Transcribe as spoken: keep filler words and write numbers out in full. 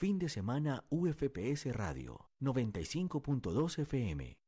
Fin de semana U F P S Radio noventa y cinco punto dos F M.